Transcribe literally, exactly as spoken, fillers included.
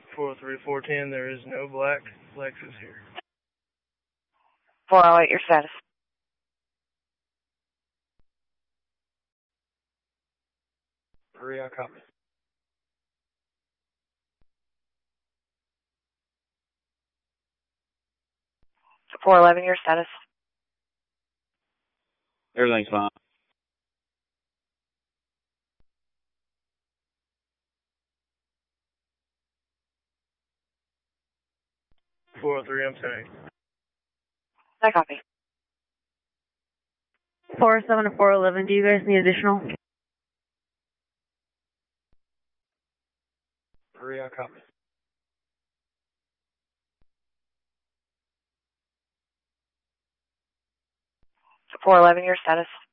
four three four ten, there is no black Lexus here. four oh eight, your status. Three, I copy. four eleven, your status. Everything's fine. four oh three, I'm ten eight. I copy. four oh seven to four eleven, do you guys need additional? Three, I copy. four eleven, your status.